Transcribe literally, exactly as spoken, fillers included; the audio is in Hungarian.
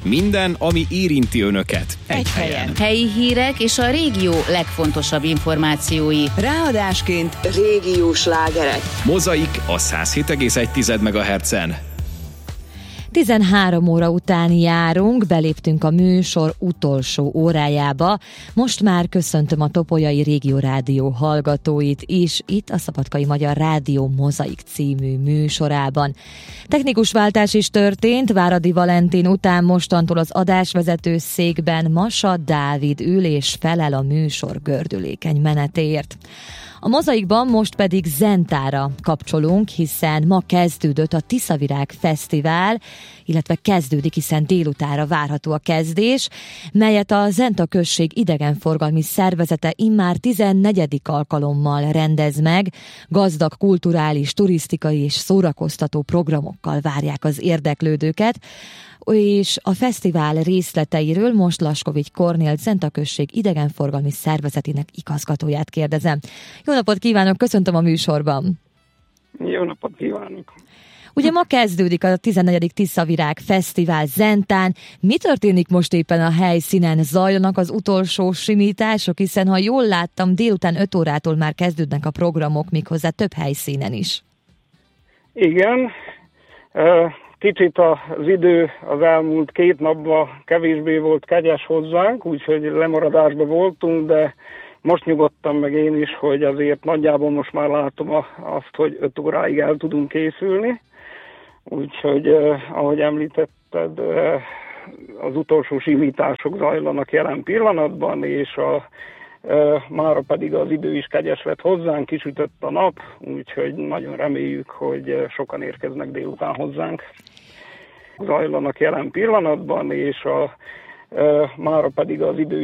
Minden, ami érinti önöket. Egy, Egy helyen. helyen. Helyi hírek és a régió legfontosabb információi. Ráadásként régiós slágerek. Mozaik a száz hét egész egy megahertzen. tizenhárom óra után járunk, beléptünk a műsor utolsó órájába. Most már köszöntöm a Topolyai Régió Rádió hallgatóit is, itt a Szabadkai Magyar Rádió Mozaik című műsorában. Technikus váltás is történt, Váradi Valentin után mostantól az adásvezető székben Masa Dávid ül és felel a műsor gördülékeny menetéért. A Mozaikban most pedig Zentára kapcsolunk, hiszen ma kezdődött a Tiszavirág Fesztivál, illetve kezdődik, hiszen délutára várható a kezdés, melyet a Zenta község idegenforgalmi szervezete immár tizennegyedik alkalommal rendez meg. Gazdag kulturális, turisztikai és szórakoztató programokkal várják az érdeklődőket, és a fesztivál részleteiről most Laskovics Kornélt, Zenta község idegenforgalmi szervezetének igazgatóját kérdezem. Jó napot kívánok, köszöntöm a műsorban! Jó napot kívánok! Ugye ma kezdődik a tizennegyedik Tiszavirág Fesztivál Zentán. Mi történik most éppen a helyszínen? Zajlanak az utolsó simítások, hiszen ha jól láttam, délután öt órától már kezdődnek a programok, méghozzá több helyszínen is. Igen, kicsit az idő az elmúlt két napban kevésbé volt kegyes hozzánk, úgyhogy lemaradásban voltunk, de most nyugodtam meg én is, hogy azért nagyjából most már látom azt, hogy öt óráig el tudunk készülni. Úgyhogy, eh, ahogy említetted, eh, az utolsó simítások zajlanak jelen pillanatban, és a, eh, mára pedig az idő is kegyes lett hozzánk, kisütött a nap, úgyhogy nagyon reméljük, hogy sokan érkeznek délután hozzánk. Zajlanak jelen pillanatban, és a, eh, mára pedig az idő